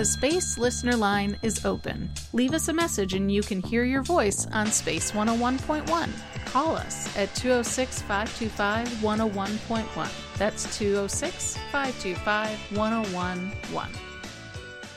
The Space Listener Line is open. Leave us a message and you can hear your voice on Space 101.1. Call us at 206-525-101.1. That's 206-525-1011.